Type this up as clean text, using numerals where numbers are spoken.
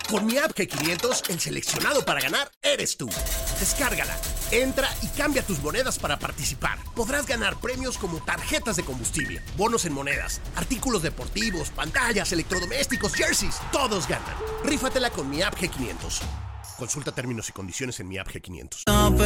Con mi app G500, el seleccionado para ganar eres tú. Descárgala, entra y cambia tus monedas para participar. Podrás ganar premios como tarjetas de combustible, bonos en monedas, artículos deportivos, pantallas, electrodomésticos, jerseys. Todos ganan. Rífatela con mi app G500. Consulta términos y condiciones en mi app G500.